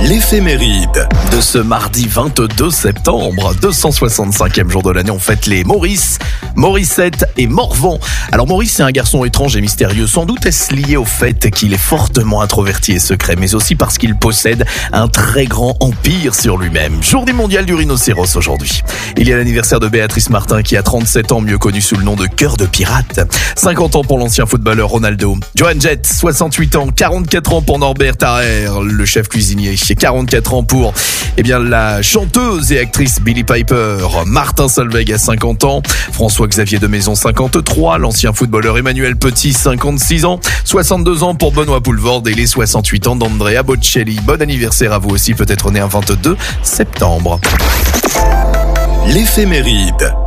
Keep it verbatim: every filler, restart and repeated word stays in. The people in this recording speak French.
L'éphéméride de ce mardi vingt-deux septembre, deux cent soixante-cinquième jour de l'année, on fête les Maurice, Morissette et Morvan. Alors Maurice, c'est un garçon étrange et mystérieux. Sans doute est-ce lié au fait qu'il est fortement introverti et secret, mais aussi parce qu'il possède un très grand empire sur lui-même. Journée mondiale du rhinocéros aujourd'hui. Il y a l'anniversaire de Béatrice Martin qui a trente-sept ans, mieux connu sous le nom de Cœur de Pirate. cinquante ans pour l'ancien footballeur Ronaldo. Joan Jett, soixante-huit ans, quarante-quatre ans pour Norbert Tarrer, le chef cuisinier. quarante-quatre ans pour eh bien la chanteuse et actrice Billie Piper. Martin Solveig a cinquante ans. François-Xavier de Maison, cinquante-trois. L'ancien footballeur Emmanuel Petit, cinquante-six ans. soixante-deux ans pour Benoît Poelvoorde et les soixante-huit ans d'Andrea Bocelli. Bon anniversaire à vous aussi, peut-être né un vingt-deux septembre. L'éphéméride.